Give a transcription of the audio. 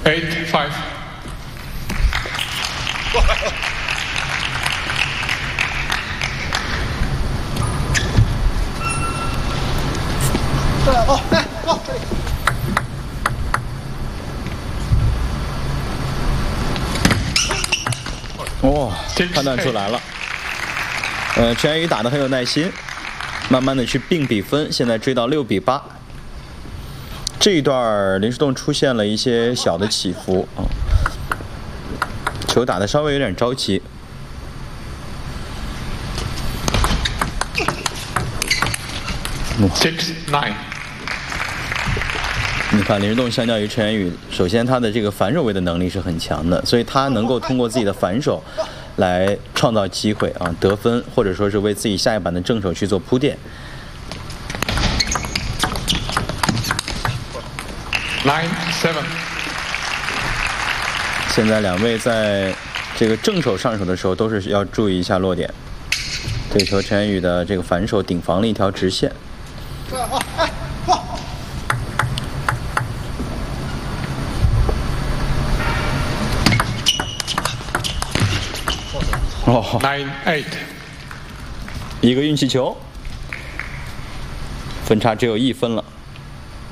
8-5。 哦，来，哦，这里。 哇，判断出来了。陈妍宇打得很有耐心，慢慢的去并比分，现在追到6比8。这一段林诗栋出现了一些小的起伏啊，球打得稍微有点着急。 6-9。 你看林诗栋相较于陈妍宇，首先他的这个反手位的能力是很强的，所以他能够通过自己的反手来创造机会啊，得分或者说是为自己下一板的正手去做铺垫。 9-7。 现在两位在这个正手上手的时候都是要注意一下落点。这球陈妍宇的这个反手顶防了一条直线。哦 9-8。 一个运气球，分差只有1分了。